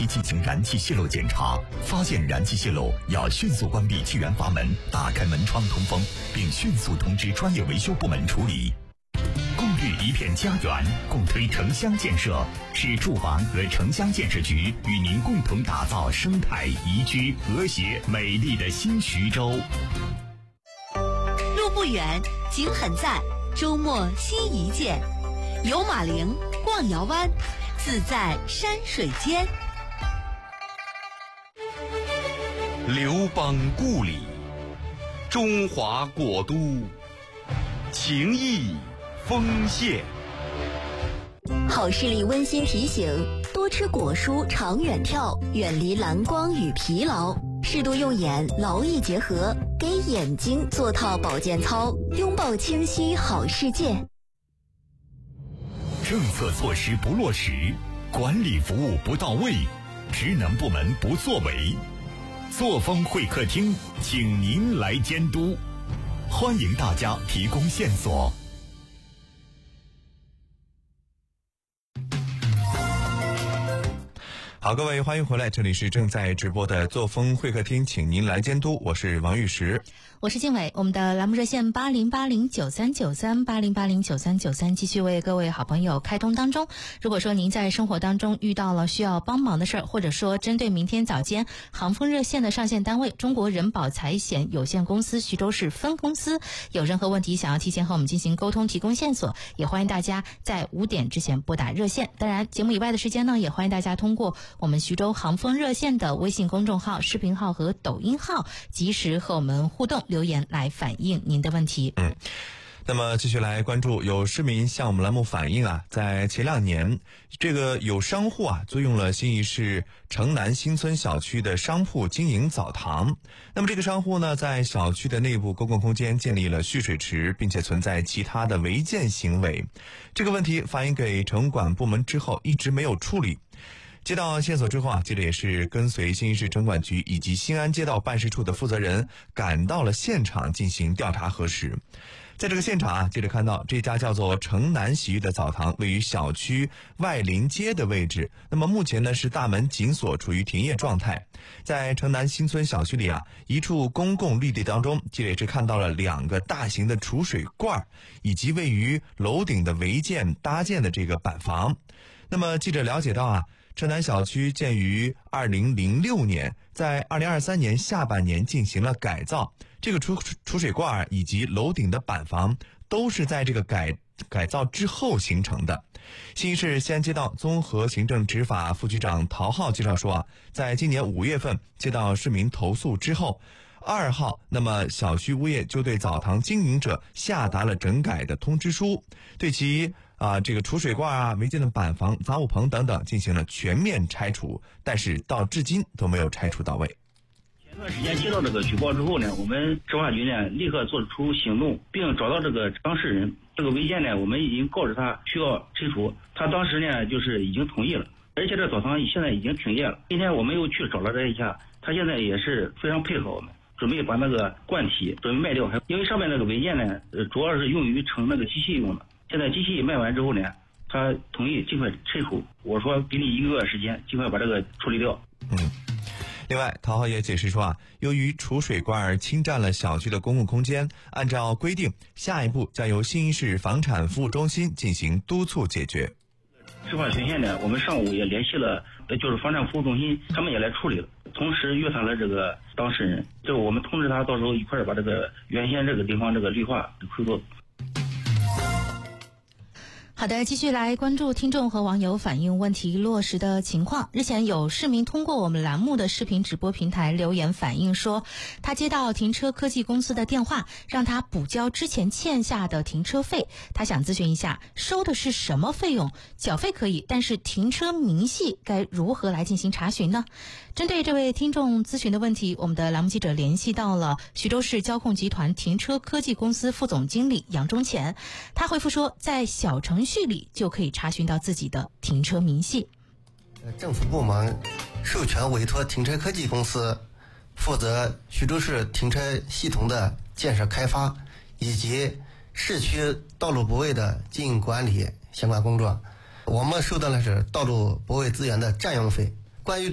期进行燃气泄漏检查，发现燃气泄漏要迅速关闭气源阀门，打开门窗通风，并迅速通知专业维修部门处理。共绿一片家园，共推城乡建设，是住房和城乡建设局与您共同打造生态宜居、和谐、美丽的新徐州。 路不远，景很在，周末新一见，游马陵，逛瑶湾，自在山水间。 刘邦故里，中华国都，情谊丰县。 好视力温馨提醒：多吃果蔬，长远眺，远离蓝光与疲劳，适度用眼，劳逸结合，给眼睛做套保健操，拥抱清晰好世界。 政策措施不落实，管理服务不到位，职能部门不作为，作风会客厅请您来监督，欢迎大家提供线索。 好，各位欢迎回来，这里是正在直播的作风会客厅，请您来监督，我是王玉石， 我是静伟。我们的栏目热线8080939380809393继续为各位好朋友开通当中。如果说您在生活当中遇到了需要帮忙的事儿，或者说针对明天早间航风热线的上线单位中国人保财险有限公司徐州市分公司有任何问题想要提前和我们进行沟通提供线索，也欢迎大家在5点之前拨打热线。当然节目以外的时间呢，也欢迎大家通过我们徐州航风热线的微信公众号、视频号和抖音号及时和我们互动留言来反映您的问题。 那么继续来关注，有市民向我们栏目反映在前2年，这个有商户租用了新义市城南新村小区的商铺经营澡堂。那么这个商户呢，在小区的内部公共空间建立了蓄水池，并且存在其他的违建行为。这个问题反映给城管部门之后，一直没有处理。接到线索之后记者也是跟随新义市城管局以及新安街道办事处的负责人赶到了现场进行调查核实。在这个现场记者看到这家叫做城南洗浴的澡堂位于小区外临街的位置，那么目前呢是大门紧锁，处于停业状态。在城南新村小区里一处公共绿地当中，记者也是看到了2个大型的储水罐以及位于楼顶的违建搭建的这个板房。那么记者了解到城南小区建于2006年，在2023年下半年进行了改造，这个储水罐以及楼顶的板房都是在这个改造之后形成的。新义市西安街道综合行政执法副局长陶浩介绍说在今年5月份接到市民投诉之后，2号，那么小区物业就对澡堂经营者下达了整改的通知书，对其这个储水罐违建的板房、杂物棚等等进行了全面拆除，但是到至今都没有拆除到位。 前段时间接到这个举报之后呢，我们执法局呢立刻做出行动，并找到这个当事人。这个违建呢，我们已经告知他需要拆除，他当时呢就是已经同意了，而且这澡堂现在已经停业了。今天我们又去找了他一下，他现在也是非常配合我们，准备把那个罐体准备卖掉，因为上面那个违建呢，主要是用于盛那个机器用的。现在机器卖完之后呢，他同意尽快拆除。我说给你1个月时间，尽快把这个处理掉。 另外，陶浩也解释说由于储水罐侵占了小区的公共空间，按照规定，下一步将由新义市房产服务中心进行督促解决。 执法权限呢，我们上午也联系了，就是房产服务中心，他们也来处理了，同时约谈了这个当事人，就我们通知他到时候一块儿把这个原先这个地方这个绿化恢复。 好的，继续来关注听众和网友反映问题落实的情况。日前有市民通过我们栏目的视频直播平台留言反映说，他接到停车科技公司的电话，让他补交之前欠下的停车费。他想咨询一下，收的是什么费用？缴费可以，但是停车明细该如何来进行查询呢？针对这位听众咨询的问题，我们的栏目记者联系到了徐州市交控集团停车科技公司副总经理杨忠前，他回复说，在小程序里就可以查询到自己的停车明细。 政府部门授权委托停车科技公司负责徐州市停车系统的建设开发以及市区道路泊位的经营管理相关工作。我们收到的是道路泊位资源的占用费。关于